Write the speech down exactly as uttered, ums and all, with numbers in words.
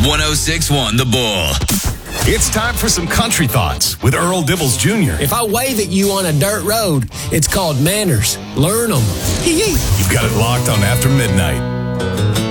one oh six point one The Bull. It's time for some country thoughts with Earl Dibbles Junior If I wave at you on a dirt road, it's called manners. Learn them. You've got it locked on After Midnight.